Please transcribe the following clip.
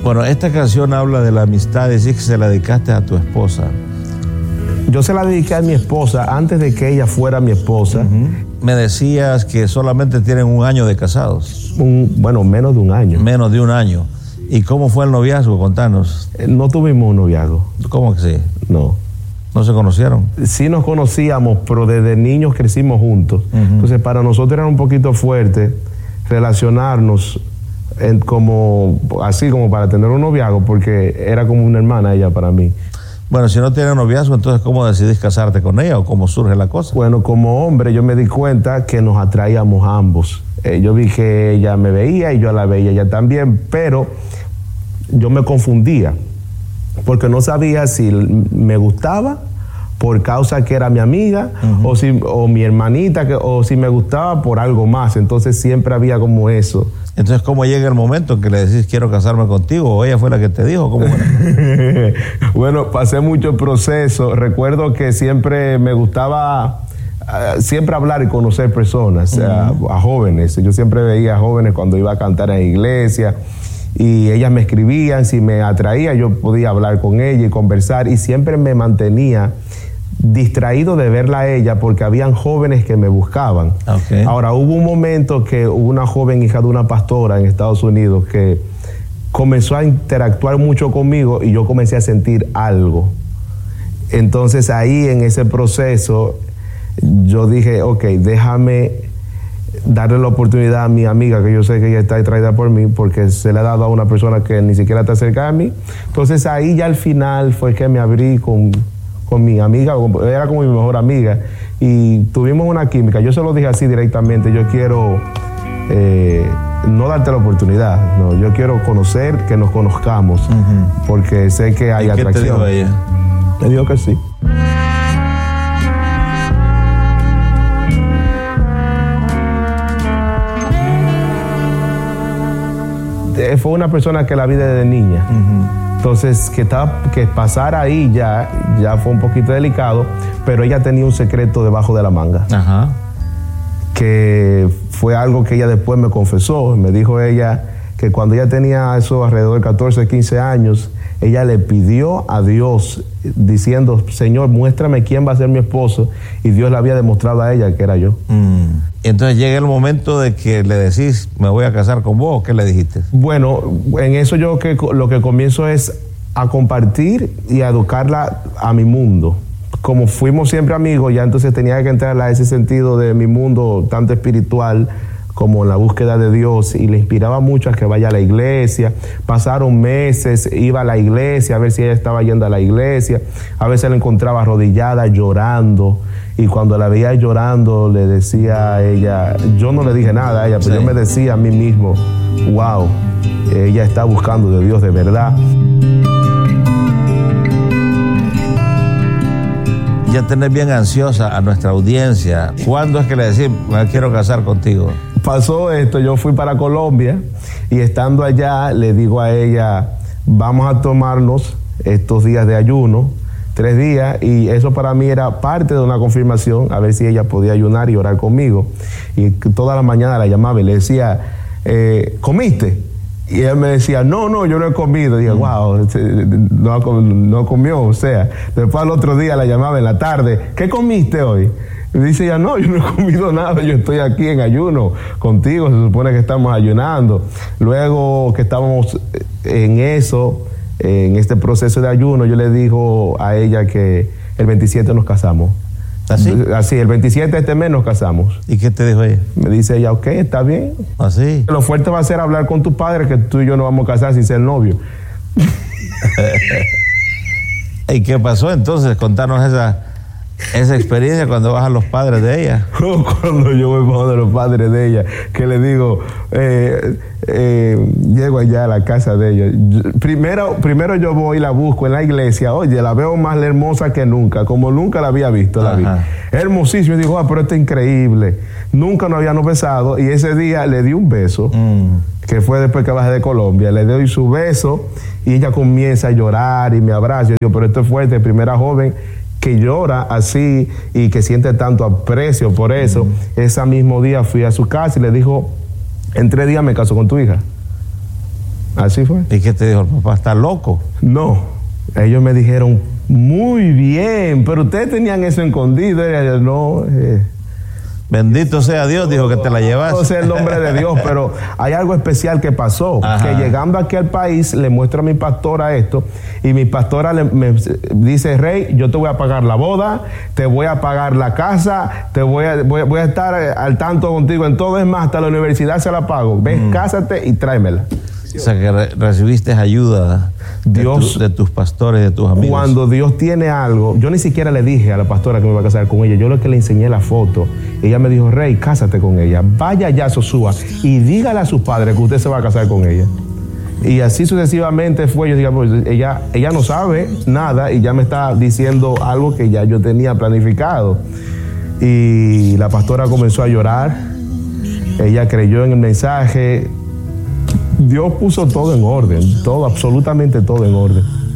Bueno, esta canción habla de la amistad, decís que se la dedicaste a tu esposa. Yo se la dediqué a mi esposa antes de que ella fuera mi esposa. Me decías que solamente tienen 1 año de casados. Bueno, menos de 1 año. Menos de 1 año. ¿Y cómo fue el noviazgo? Contanos. No tuvimos un noviazgo. ¿Cómo que sí? No. ¿No se conocieron? Sí nos conocíamos, pero desde niños crecimos juntos. Entonces para nosotros era un poquito fuerte relacionarnos así como para tener un noviazgo, porque era como una hermana ella para mí. Bueno, si no tiene noviazgo, entonces ¿cómo decidís casarte con ella o cómo surge la cosa? Bueno, como hombre yo me di cuenta que nos atraíamos ambos. Yo vi que ella me veía y yo la veía ella también, pero yo me confundía porque no sabía si me gustaba por causa que era mi amiga o mi hermanita, o si me gustaba por algo más. Entonces siempre había como eso. Entonces, ¿cómo llega el momento en que le decís quiero casarme contigo? ¿O ella fue la que te dijo? ¿Cómo fue? Bueno, pasé mucho proceso. Recuerdo que siempre me gustaba siempre hablar y conocer personas, a jóvenes. Yo siempre veía a jóvenes cuando iba a cantar en la iglesia y ellas me escribían, si me atraía yo podía hablar con ella y conversar, y siempre me mantenía distraído de verla a ella porque habían jóvenes que me buscaban. Okay. Ahora, hubo un momento que hubo una joven hija de una pastora en Estados Unidos que comenzó a interactuar mucho conmigo y yo comencé a sentir algo. Entonces ahí en ese proceso yo dije, ok, déjame darle la oportunidad a mi amiga, que yo sé que ella está atraída por mí, porque se le ha dado a una persona que ni siquiera está cerca de mí. Entonces ahí ya al final fue que me abrí con mi amiga, era como mi mejor amiga, y tuvimos una química. Yo se lo dije así directamente, yo quiero no darte la oportunidad, no, yo quiero conocer, que nos conozcamos, porque sé que hay atracción. ¿Qué te dijo ella? Me dijo que sí. Fue una persona que la vi desde niña. Entonces, que pasara ahí ya fue un poquito delicado, pero ella tenía un secreto debajo de la manga. Que fue algo que ella después me confesó. Me dijo ella que cuando ella tenía eso alrededor de 14, 15 años, ella le pidió a Dios diciendo, Señor, muéstrame quién va a ser mi esposo, y Dios le había demostrado a ella que era yo. Entonces llega el momento de que le decís, me voy a casar con vos. ¿Qué le dijiste? Bueno, en eso yo lo que comienzo es a compartir y a educarla a mi mundo. Como fuimos siempre amigos, ya entonces tenía que entrar a ese sentido de mi mundo, tanto espiritual como en la búsqueda de Dios, y le inspiraba mucho a que vaya a la iglesia. Pasaron meses, iba a la iglesia a ver si ella estaba yendo a la iglesia. A veces la encontraba arrodillada llorando, y cuando la veía llorando le decía a ella, yo no le dije nada a ella, pero yo me decía a mí mismo, wow, ella está buscando de Dios de verdad. Ya tenés bien ansiosa a nuestra audiencia. ¿Cuándo es que le decís, me quiero casar contigo? Pasó esto, yo fui para Colombia y estando allá le digo a ella, vamos a tomarnos estos días de ayuno, 3 días, y eso para mí era parte de una confirmación, a ver si ella podía ayunar y orar conmigo. Y toda la mañana la llamaba y le decía, ¿comiste? Y ella me decía, no, yo no he comido. Y dije, wow, no comió, o sea. Después al otro día la llamaba en la tarde, ¿qué comiste hoy? Y dice ella, no, yo no he comido nada, yo estoy aquí en ayuno contigo, se supone que estamos ayunando. Luego que estábamos en eso, en este proceso de ayuno, yo le digo a ella que el 27 nos casamos. ¿Así? Así, el 27 de este mes nos casamos. ¿Y qué te dijo ella? Me dice ella, ok, está bien. ¿Así? Lo fuerte va a ser hablar con tu padre que tú y yo nos vamos a casar sin ser novios. ¿Y qué pasó entonces? Contanos esa experiencia cuando vas a los padres de ella. Cuando yo voy a los padres de ella, que le digo, llego allá a la casa de ella. Primero yo voy y la busco en la iglesia. Oye, la veo más hermosa que nunca, como nunca la había visto. La vi hermosísima. Y digo, pero esto es increíble. Nunca nos habíamos besado. Y ese día le di un beso, que fue después que bajé de Colombia. Le doy su beso y ella comienza a llorar y me abraza. Yo digo, pero esto es fuerte, primera joven que llora así y que siente tanto aprecio por eso. Ese mismo día fui a su casa y le dijo, en 3 días me caso con tu hija. Así fue. ¿Y qué te dijo el papá? ¿Estás loco? No, ellos me dijeron, muy bien, pero ustedes tenían eso escondido. No, bendito sea Dios, dijo que te la llevaste. No sé el nombre de Dios, pero hay algo especial que pasó. Ajá. Que llegando aquí al país, le muestro a mi pastora esto, y mi pastora me dice, Rey, yo te voy a pagar la boda, te voy a pagar la casa, voy a estar al tanto contigo en todo, es más, hasta la universidad se la pago. Ven, cásate y tráemela. O sea que recibiste ayuda Dios, de tus pastores, de tus amigos. Cuando Dios tiene algo, yo ni siquiera le dije a la pastora que me iba a casar con ella, yo lo que le enseñé la foto. Ella me dijo, Rey, cásate con ella, vaya ya a Sosúa y dígale a sus padres que usted se va a casar con ella. Y así sucesivamente fue. Yo dije, pues ella no sabe nada y ya me está diciendo algo que ya yo tenía planificado. Y la pastora comenzó a llorar, ella creyó en el mensaje. Dios puso todo en orden, todo, absolutamente todo en orden.